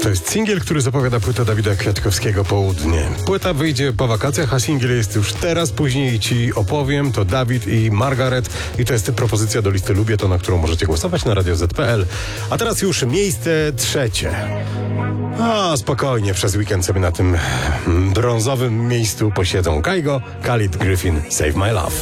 To jest singiel, który zapowiada płytę Dawida Kwiatkowskiego Południe. Płyta wyjdzie po wakacjach, a singiel jest już teraz, później ci opowiem. To Dawid i Margaret i to jest propozycja do listy Lubię to, na którą możecie głosować na Radio Z.pl. A teraz już miejsce trzecie. A spokojnie, przez weekend sobie na tym brązowym miejscu posiedzą Kaigo, Khalid, Griffin, Save My Love.